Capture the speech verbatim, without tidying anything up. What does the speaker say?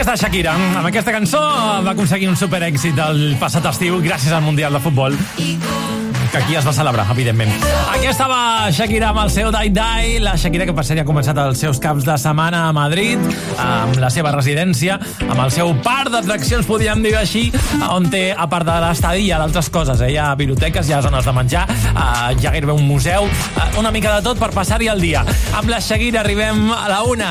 Aquesta Shakira, amb aquesta cançó, va aconseguir un superèxit el passat estiu gràcies al Mundial de Futbol, que aquí es va celebrar, evidentment. Aquesta va Shakira amb el seu Die Die, la Shakira que per cert ja ha començat els seus caps de setmana a Madrid, amb la seva residència, amb el seu parc d'atraccions, podríem dir així, on té, a part de l'estadilla, d'altres coses, eh? Hi ha biblioteques, hi ha zones de menjar, eh, hi ha gairebé un museu, eh, una mica de tot per passar-hi el dia. Amb la Shakira arribem a la una.